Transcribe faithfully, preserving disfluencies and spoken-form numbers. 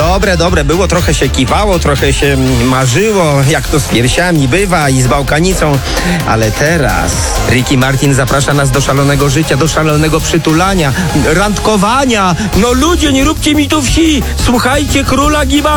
Dobre, dobre, było, trochę się kiwało, trochę się marzyło, jak to z piersiami bywa i z bałkanicą, ale teraz Ricky Martin zaprasza nas do szalonego życia, do szalonego przytulania, randkowania. No ludzie, nie róbcie mi tu wsi, słuchajcie Króla Giba.